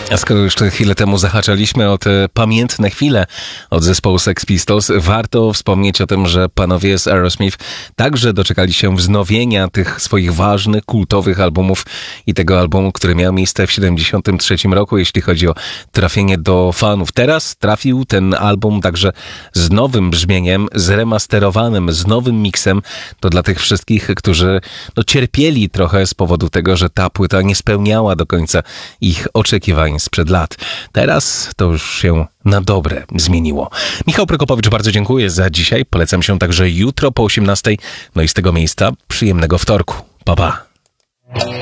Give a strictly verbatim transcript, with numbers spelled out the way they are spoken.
A skoro jeszcze chwilę temu zahaczaliśmy o te pamiętne chwile od zespołu Sex Pistols, warto wspomnieć o tym, że panowie z Aerosmith także doczekali się wznowienia tych swoich ważnych, kultowych albumów i tego albumu, który miał miejsce w siedemdziesiątym trzecim roku, jeśli chodzi o trafienie do fanów. Teraz trafił ten album także z nowym brzmieniem, zremasterowanym, z nowym miksem. To dla tych wszystkich, którzy no, cierpieli trochę z powodu tego, że ta płyta nie spełniała do końca ich oczekiwań sprzed lat. Teraz to już się na dobre zmieniło. Michał Prokopowicz, bardzo dziękuję za dzisiaj. Polecam się także jutro po osiemnastej. No i z tego miejsca przyjemnego wtorku. Pa, pa.